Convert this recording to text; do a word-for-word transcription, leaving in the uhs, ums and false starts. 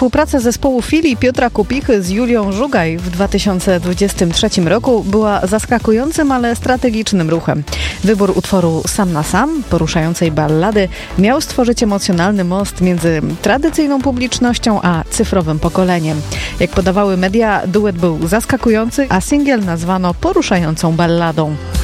Współpraca zespołu Fili i Piotra Kupichy z Julią Żugaj w dwa tysiące dwudziestym trzecim roku była zaskakującym, ale strategicznym ruchem. Wybór utworu Sam na Sam, poruszającej ballady, miał stworzyć emocjonalny most między tradycyjną publicznością a cyfrowym pokoleniem. Jak podawały media, duet był zaskakujący, a singiel nazwano poruszającą balladą.